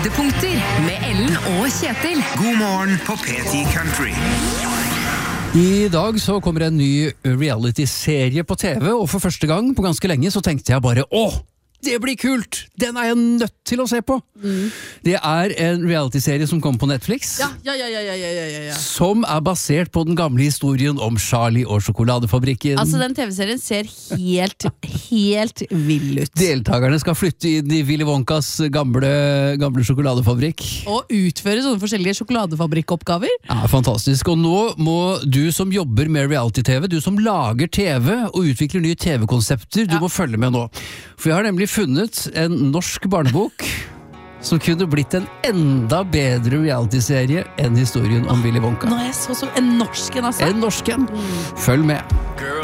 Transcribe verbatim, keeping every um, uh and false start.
Høydepunkter med Ellen og Kjetil. God morgen på P ti Country. I dag så kommer en ny reality-serie på T V, og for første gang på ganske lenge så tenkte jeg bare, åh, det blir kult! Den er jeg nødt til å se på! Mm. Det er en reality-serie som kommer på Netflix, ja, ja, ja, ja, ja, ja, ja, ja. som er basert på den gamle historien om Charlie og sjokoladefabrikken. Altså, den T V-serien ser helt, helt vill ut. Deltakerne skal flytte inn i Willy Wonkas gamle, gamle sjokoladefabrikk. Og utføre sånne forskjellige sjokoladefabrikkoppgaver. Ja, fantastisk. Og nå må du som jobber med reality-T V, du som lager T V og utvikler nye T V-konsepter, du ja. må følge med nå. For jeg har nemlig funnet en norsk barnebok som kunne blitt en enda bedre reality-serie enn historien om Willy Wonka. Nå er jeg så som en norsken, altså. En norsken. Følg med. Girl.